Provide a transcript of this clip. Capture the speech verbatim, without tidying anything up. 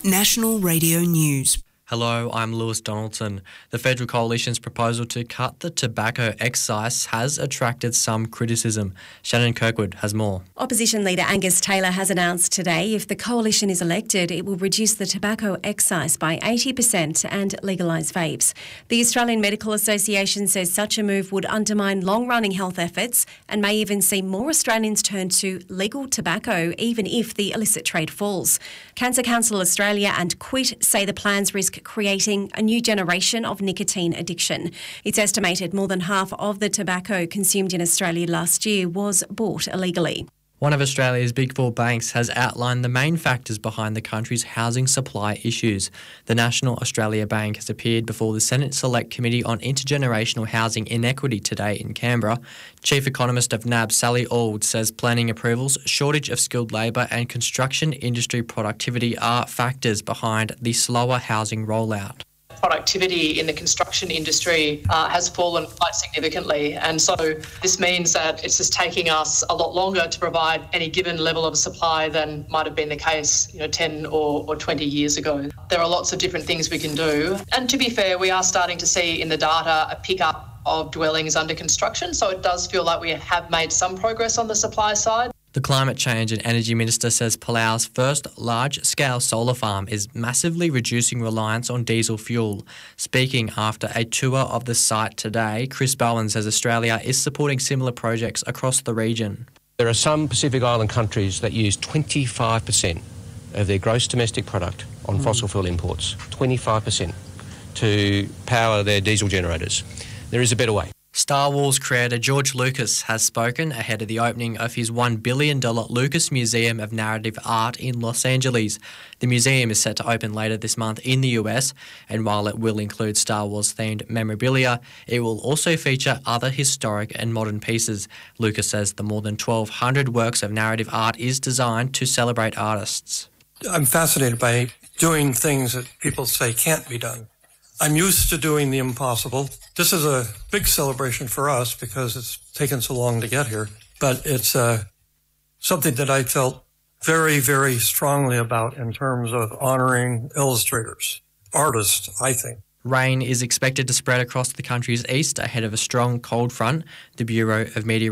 National Radio News. Hello, I'm Lewis Donaldson. The Federal Coalition's proposal to cut the tobacco excise has attracted some criticism. Shannon Kirkwood has more. Opposition leader Angus Taylor has announced today if the coalition is elected, it will reduce the tobacco excise by eighty percent and legalise vapes. The Australian Medical Association says such a move would undermine long-running health efforts and may even see more Australians turn to legal tobacco, even if the illicit trade falls. Cancer Council Australia and Quit say the plans risk creating a new generation of nicotine addiction. It's estimated more than half of the tobacco consumed in Australia last year was bought illegally. One of Australia's big four banks has outlined the main factors behind the country's housing supply issues. The National Australia Bank has appeared before the Senate Select Committee on Intergenerational Housing Inequity today in Canberra. Chief Economist of N A B, Sally Auld, says planning approvals, shortage of skilled labour and construction industry productivity are factors behind the slower housing rollout. Productivity in the construction industry uh, has fallen quite significantly, and so this means that it's just taking us a lot longer to provide any given level of supply than might have been the case, you know, ten or, or twenty years ago. There are lots of different things we can do, and to be fair, we are starting to see in the data a pickup of dwellings under construction, so it does feel like we have made some progress on the supply side. The Climate Change and Energy Minister says Palau's first large-scale solar farm is massively reducing reliance on diesel fuel. Speaking after a tour of the site today, Chris Bowen says Australia is supporting similar projects across the region. There are some Pacific Island countries that use twenty-five percent of their gross domestic product on mm. fossil fuel imports, twenty-five percent, to power their diesel generators. There is a better way. Star Wars creator George Lucas has spoken ahead of the opening of his one billion dollars Lucas Museum of Narrative Art in Los Angeles. The museum is set to open later this month in the U S, and while it will include Star Wars-themed memorabilia, it will also feature other historic and modern pieces. Lucas says the more than twelve hundred works of narrative art is designed to celebrate artists. I'm fascinated by doing things that people say can't be done. I'm used to doing the impossible. This is a big celebration for us because it's taken so long to get here, but it's uh, something that I felt very, very strongly about in terms of honoring illustrators, artists, I think. Rain is expected to spread across the country's east ahead of a strong cold front. The Bureau of Meteorology